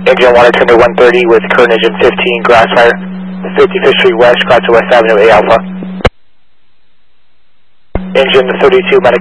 Engine 1 attended 130 with current engine 15, grass fire, 55th Street West, crossing West Avenue, A Alpha. Engine 32, medic.